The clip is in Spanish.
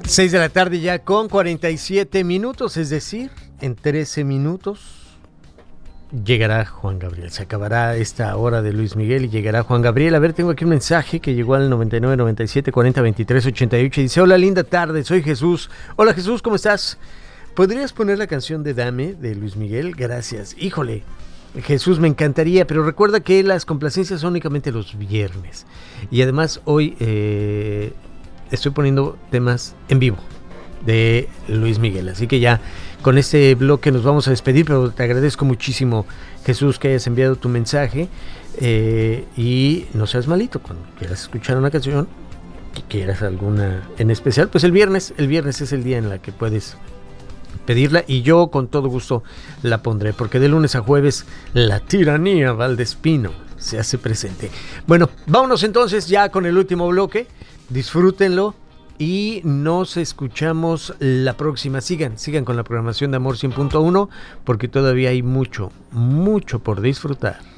6 de la tarde ya con 47 minutos, es decir, en 13 minutos llegará Juan Gabriel. Se acabará esta hora de Luis Miguel y llegará Juan Gabriel. A ver, tengo aquí un mensaje que llegó al 99 97 40 23 88 y dice: hola, linda tarde, soy Jesús. Hola Jesús, ¿cómo estás? ¿Podrías poner la canción de Dame de Luis Miguel? Gracias. Híjole, Jesús, me encantaría, pero recuerda que las complacencias son únicamente los viernes. Y además hoy estoy poniendo temas en vivo de Luis Miguel. Así que ya con este bloque nos vamos a despedir, pero te agradezco muchísimo, Jesús, que hayas enviado tu mensaje. Y no seas malito, cuando quieras escuchar una canción, que quieras alguna en especial, pues el viernes es el día en el que puedes pedirla y yo con todo gusto la pondré, porque de lunes a jueves la tiranía Valdespino se hace presente. Bueno, vámonos entonces ya con el último bloque. Disfrútenlo y nos escuchamos la próxima. Sigan con la programación de Amor 100.1 porque todavía hay mucho por disfrutar.